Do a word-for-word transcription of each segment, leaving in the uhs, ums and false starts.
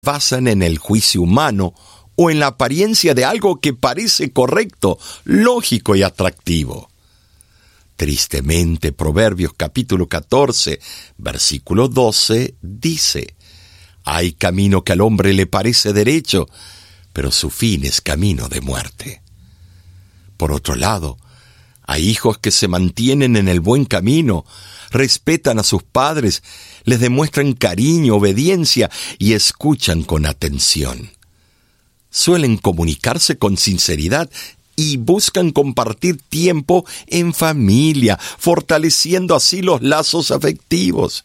basan en el juicio humano o en la apariencia de algo que parece correcto, lógico y atractivo. Tristemente, Proverbios capítulo catorce, versículo doce, dice: «Hay camino que al hombre le parece derecho, pero su fin es camino de muerte». Por otro lado, hay hijos que se mantienen en el buen camino, respetan a sus padres, les demuestran cariño, obediencia y escuchan con atención. Suelen comunicarse con sinceridad y buscan compartir tiempo en familia, fortaleciendo así los lazos afectivos.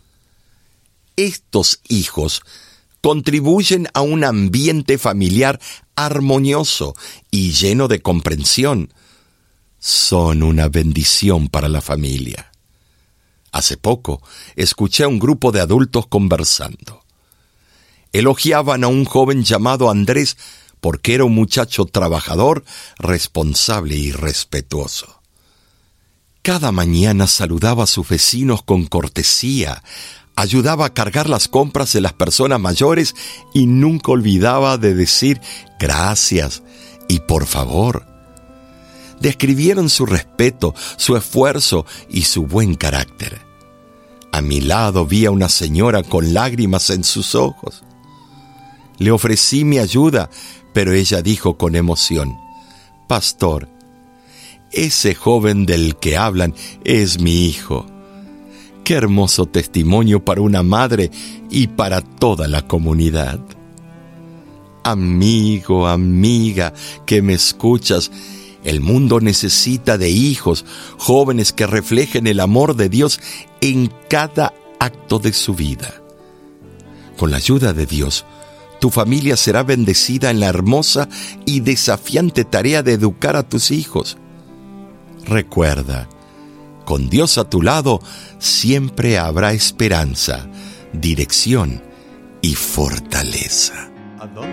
Estos hijos contribuyen a un ambiente familiar armonioso y lleno de comprensión. Son una bendición para la familia. Hace poco escuché a un grupo de adultos conversando. Elogiaban a un joven llamado Andrés porque era un muchacho trabajador, responsable y respetuoso. Cada mañana saludaba a sus vecinos con cortesía, ayudaba a cargar las compras de las personas mayores y nunca olvidaba de decir gracias y por favor. Describieron su respeto, su esfuerzo y su buen carácter. A mi lado vi a una señora con lágrimas en sus ojos. Le ofrecí mi ayuda, pero ella dijo con emoción: «Pastor, ese joven del que hablan es mi hijo». Qué hermoso testimonio para una madre y para toda la comunidad. Amigo, amiga, que me escuchas, el mundo necesita de hijos, jóvenes que reflejen el amor de Dios en cada acto de su vida. Con la ayuda de Dios, tu familia será bendecida en la hermosa y desafiante tarea de educar a tus hijos. Recuerda, con Dios a tu lado, siempre habrá esperanza, dirección y fortaleza.